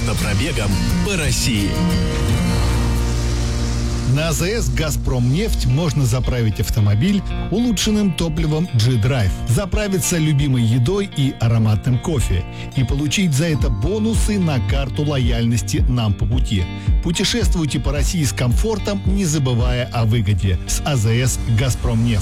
Автопробегом по России. На АЗС «Газпромнефть» можно заправить автомобиль улучшенным топливом G-Drive, заправиться любимой едой и ароматным кофе и получить за это бонусы на карту лояльности «Нам по пути». Путешествуйте по России с комфортом, не забывая о выгоде с АЗС «Газпромнефть».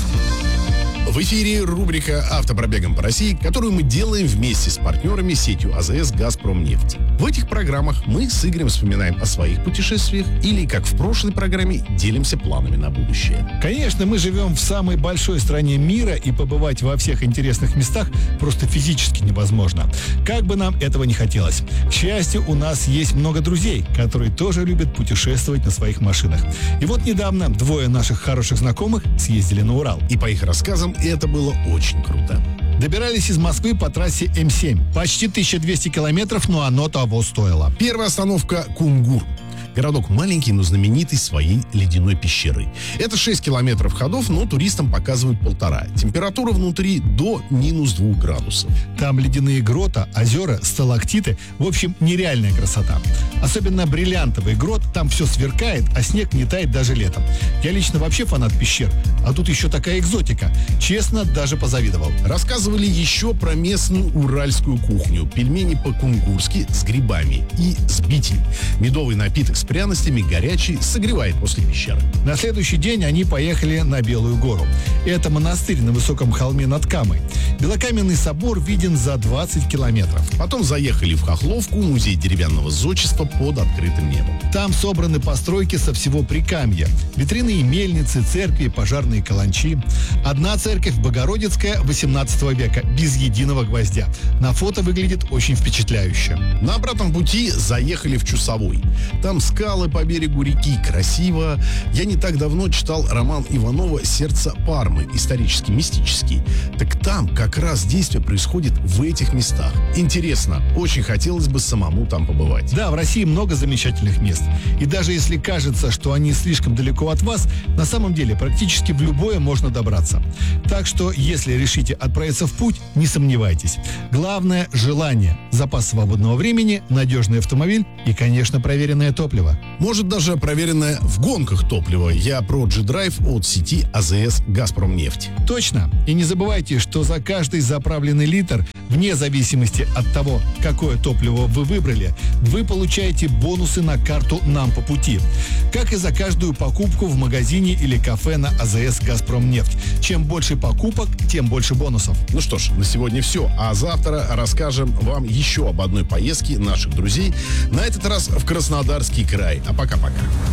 В эфире рубрика «Автопробегом по России», которую мы делаем вместе с партнерами сетью АЗС «Газпромнефть». В этих программах мы с Игорем вспоминаем о своих путешествиях или, как в прошлой программе, делимся планами на будущее. Конечно, мы живем в самой большой стране мира, и побывать во всех интересных местах просто физически невозможно. Как бы нам этого не хотелось. К счастью, у нас есть много друзей, которые тоже любят путешествовать на своих машинах. И вот недавно двое наших хороших знакомых съездили на Урал. И по их рассказам, это было очень круто. Добирались из Москвы по трассе М7. Почти 1200 километров, но оно того стоило. Первая остановка — Кунгур. Городок маленький, но знаменитый своей ледяной пещерой. Это 6 километров ходов, но туристам показывают 1,5. Температура внутри до -2 градусов. Там ледяные грота, озера, сталактиты. В общем, нереальная красота. Особенно бриллиантовый грот, там все сверкает, а снег не тает даже летом. Я лично вообще фанат пещер, а тут еще такая экзотика. Честно, даже позавидовал. Рассказывали еще про местную уральскую кухню. Пельмени по-кунгурски с грибами и сбитень. Медовый напиток с пряностями, горячий, согревает после пещеры. На следующий день они поехали на Белую гору. Это монастырь на высоком холме над Камой. Белокаменный собор виден за 20 километров. Потом заехали в Хохловку, музей деревянного зодчества под открытым небом. Там собраны постройки со всего Прикамья. Ветряные мельницы, церкви, пожарные каланчи. Одна церковь Богородицкая 18 века, без единого гвоздя. На фото выглядит очень впечатляюще. На обратном пути заехали в Чусовой. Там скалы по берегу реки, красиво. Я не так давно читал роман Иванова «Сердце Пармы», исторически-мистический. Так там как раз действие происходит в этих местах. Интересно, очень хотелось бы самому там побывать. Да, в России много замечательных мест. И даже если кажется, что они слишком далеко от вас, на самом деле практически в любое можно добраться. Так что, если решите отправиться в путь, не сомневайтесь. Главное — желание, запас свободного времени, надежный автомобиль и, конечно, проверенное топливо. Может, даже проверенное в гонках топливо. Я про G-Drive от сети АЗС «Газпромнефть». Точно. И не забывайте, что за каждый заправленный литр, вне зависимости от того, какое топливо вы выбрали, вы получаете бонусы на карту «Нам по пути». Как и за каждую покупку в магазине или кафе на АЗС «Газпромнефть». Чем больше покупок, тем больше бонусов. Ну что ж, на сегодня все. А завтра расскажем вам еще об одной поездке наших друзей. На этот раз в Краснодарский край. А пока-пока.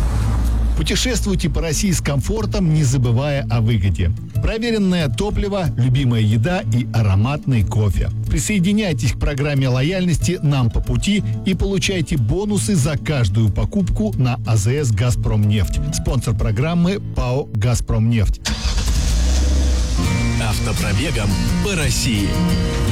Путешествуйте по России с комфортом, не забывая о выгоде. Проверенное топливо, любимая еда и ароматный кофе. Присоединяйтесь к программе лояльности «Нам по пути» и получайте бонусы за каждую покупку на АЗС «Газпромнефть». Спонсор программы ПАО «Газпромнефть». Автопробегом по России.